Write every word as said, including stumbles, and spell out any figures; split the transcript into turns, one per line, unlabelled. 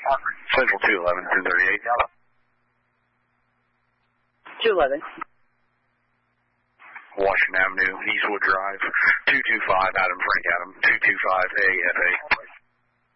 Central two eleven, ten thirty-eight.
two eleven.
Washington Avenue, Eastwood Drive, two two five, Adam Frank Adam, two two five A F A.